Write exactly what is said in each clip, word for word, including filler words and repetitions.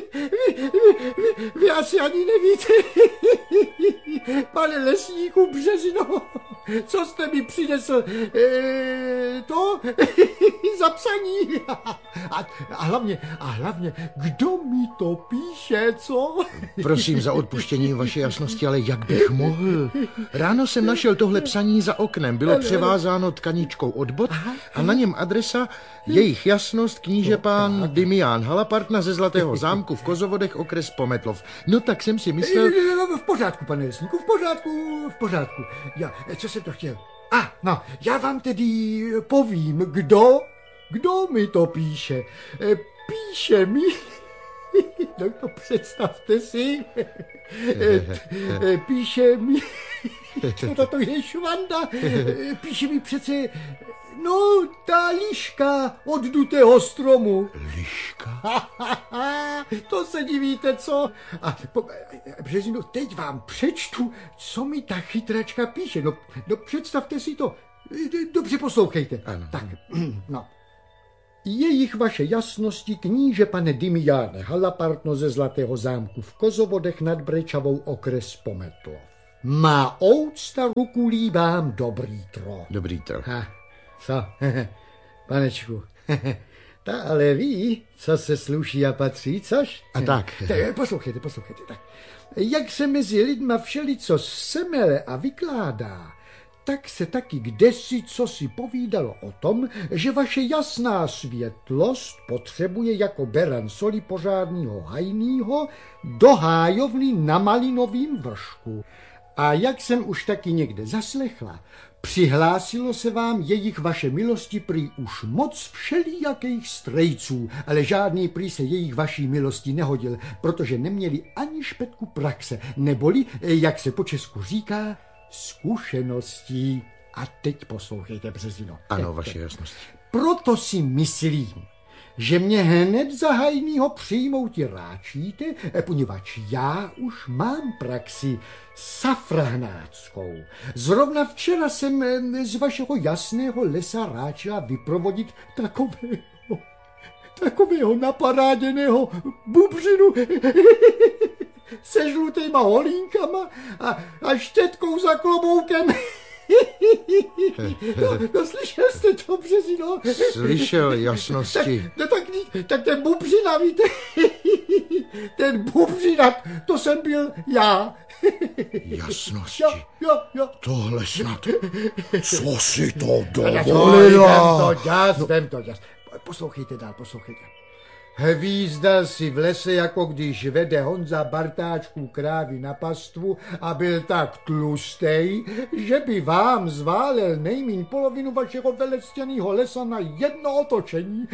Vy, vy, vy, vy asi ani nevíte, pane lesníku Březino, co jste mi přinesl e, to zapsaní. A, a hlavně, a hlavně, kdo mi to píše, co? Prosím za odpuštění, vaše jasnosti, ale jak bych mohl? Ráno jsem našel tohle psaní za oknem. Bylo převázáno tkaničkou od bot a na něm adresa jejich jasnost kníže pán Dimián Halapartna ze Zlatého zámku v Kozovodech, okres Pometlov. No tak jsem si myslel... V pořádku, pane lesníku, v pořádku, v pořádku. Já, co jsem to chtěl? A, ah, no, já vám tedy povím, kdo, kdo mi to píše. Píše mi... No to představte si. Píše mi... Co to je švanda? Píše mi přece... No, ta liška od dutého stromu. Liška? To se divíte, co? A po, Březino, teď vám přečtu, co mi ta chytračka píše. No, no představte si to. Dobře poslouchejte. Ano. Tak, no. Jejich vaše jasnosti kníže pane Dimiáne Halapartno ze Zlatého zámku v Kozovodech nad Brečavou, okres Pometlov. Má oucta rukulí vám dobrý tro. Dobrý tro. Ha, co? Panečku, ta ale ví, co se sluší a patří, což? A tak. tak poslouchejte, poslouchejte. Tak. Jak se mezi lidma všelico semele a vykládá, tak se taky kdesi co si povídalo o tom, že vaše jasná světlost potřebuje jako beran soli pořádnýho hajnýho do hájovny na malinovým vršku. A jak jsem už taky někde zaslechla, přihlásilo se vám jejich vaše milosti prý už moc všelijakých strejců, ale žádný prý se jejich vaší milosti nehodil, protože neměli ani špetku praxe, neboli, jak se po česku říká, zkušeností. A teď poslouchejte, Březino. Ano, vaše jasnosti. Proto si myslím, že mě hned za hajnýho přijmouti ráčíte, poněvadž já už mám praxi safrahnáckou. Zrovna včera jsem z vašeho jasného lesa ráčila vyprovodit takového, takového naparáděného bubřinu se žlutýma holínkama a, a štětkou za kloboukem. No, no slyšel jste to, Březino? Slyšel, jasnosti. Tak, no, tak, tak ten bubřina, víte, ten bubřina, to jsem byl já. Jasnosti. Jo, jo, jo. Tohle snad, co si to dovolila? Vem to ďas, vem to ďas. Poslouchejte dál, poslouchejte. Hvízdal si v lese, jako když vede Honza Bartáčku krávy na pastvu a byl tak tlustej, že by vám zválel nejmíň polovinu vašeho velectěnýho lesa na jedno otočení.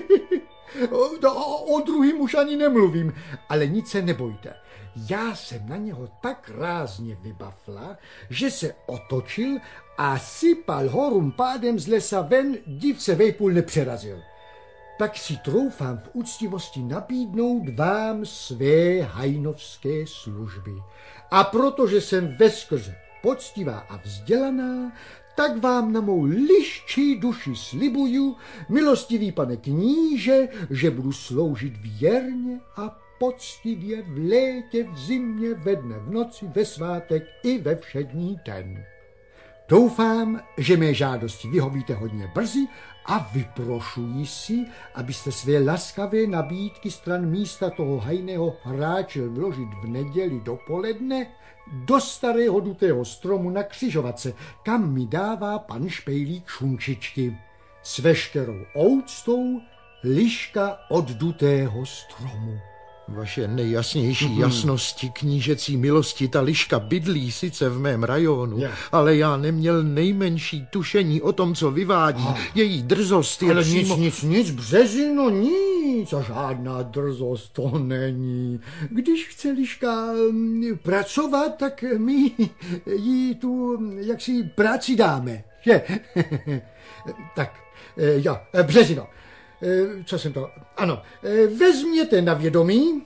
O, o druhým už ani nemluvím, ale nic se nebojte. Já jsem na něho tak rázně vybafla, že se otočil a sypal horum pádem z lesa ven, div se vejpůl nepřerazil. Tak si troufám v úctivosti nabídnout vám své hajnovské služby. A protože jsem veskrze poctivá a vzdělaná, tak vám na mou liščí duši slibuju, milostivý pane kníže, že budu sloužit věrně a poctivě v létě, v zimě, ve dne, v noci, ve svátek i ve všední den. Doufám, že mé žádosti vyhovíte hodně brzy a vyprošuji si, abyste své laskavé nabídky stran místa toho hajného hráčel vložit v neděli dopoledne do starého dutého stromu na křižovatce, kam mi dává pan Špejlík šunčičky. S veškerou ouctou liška od dutého stromu. Vaše nejjasnější jasnosti, knížecí milosti, ta liška bydlí sice v mém rajonu, yeah. ale já neměl nejmenší tušení o tom, co vyvádí. Oh. Její drzost je ale přímo... nic, nic, nic, Březino, nic, a žádná drzost to není. Když chce liška pracovat, tak my jí tu jaksi práci dáme, že? Tak, jo, Březino. Co jsem to... Ano, vezměte na vědomí,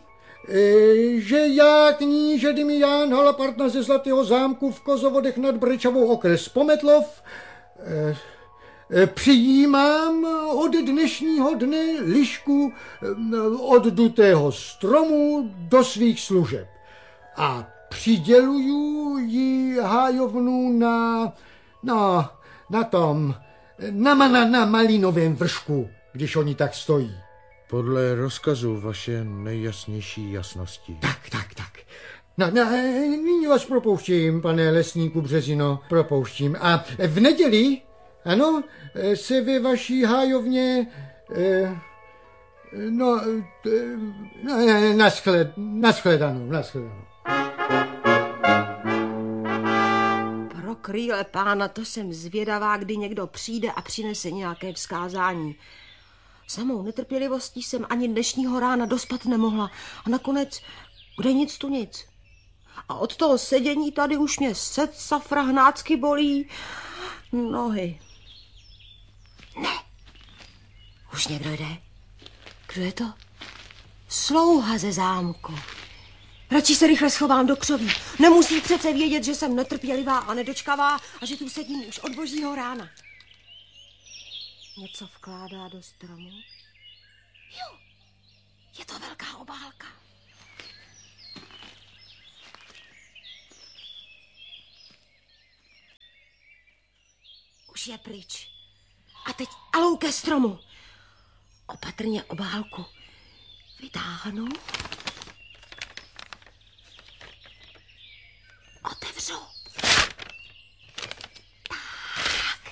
že já, kníže Dimián Halapartna ze Zlatého zámku v Kozovodech nad Brečavou, okres Pometlov, Přijímám od dnešního dne lišku od dutého stromu do svých služeb a přiděluju ji hájovnu na, na, na tom, na, na, na malinovém vršku, když oni tak stojí. Podle rozkazu vaše nejjasnější jasnosti. Tak, tak, tak. No, no, nyní vás propouštím, pane lesníku Březino, propouštím. A v neděli, ano, se ve vaší hájovně, eh, no, eh, no naschled, naschledanou, naschledanou. Pro krýle pána, to jsem zvědavá, kdy někdo přijde a přinese nějaké vzkázání. Samou netrpělivostí jsem ani dnešního rána dospat nemohla. A nakonec, kde nic tu nic. A od toho sedění tady už mě set safra hnácky bolí nohy. Ne. Už někdo jde. Kdo je to? Slouha ze zámku. Radši se rychle schovám do křoví. Nemusí přece vědět, že jsem netrpělivá a nedočkavá a že tu sedím už od božího rána. Něco vkládá do stromu. Jo, je to velká obálka. Už je pryč. A teď alou ke stromu. Opatrně obálku vytáhnu. Otevřu. Tak.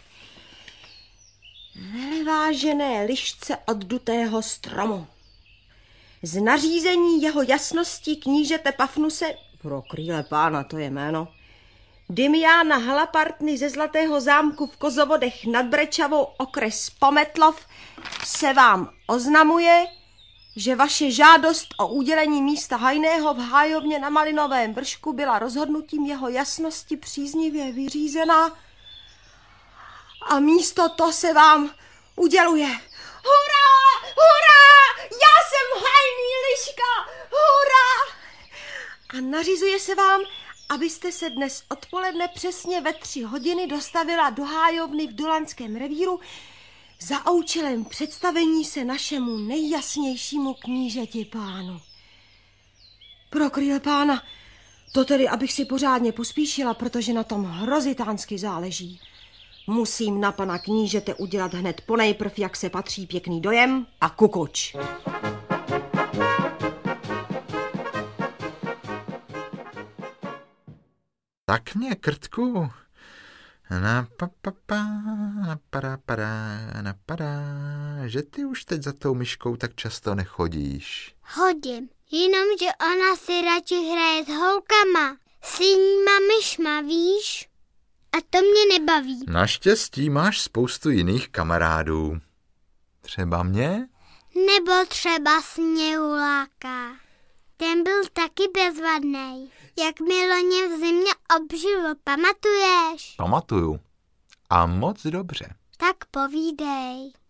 Velevážené lišce od dutého stromu. Z nařízení jeho jasnosti knížete Pafnuse, pro krýle pána to je jméno, Dymiána Halapartny ze Zlatého zámku v Kozovodech nad Brečavou, okres Pometlov, se vám oznamuje, že vaše žádost o udělení místa hajného v hájovně na Malinovém vršku byla rozhodnutím jeho jasnosti příznivě vyřízená a místo to se vám uděluje. Hurá! Hurá! Já jsem hajný liška! Hurá! A nařizuje se vám, abyste se dnes odpoledne přesně ve tři hodiny dostavila do hájovny v Dolanském revíru za účelem představení se našemu nejjasnějšímu knížeti pánu. Pro krýle pána, to tedy, abych si pořádně pospíšila, protože na tom hrozitánsky záleží. Musím na pana knížete udělat hned ponejprv, jak se patří, pěkný dojem a kukuč. Tak mě, Krtku, napapapa, napadá, napadá, že ty už teď za tou myškou tak často nechodíš. Chodím, jenomže ona si radši hraje s holkama, s jinýma myšma, víš? A to mě nebaví. Naštěstí máš spoustu jiných kamarádů. Třeba mě? Nebo třeba Sněhuláka. Ten byl taky bezvadnej. Jak mi loni v zimě obživl, pamatuješ? Pamatuju. A moc dobře. Tak povídej.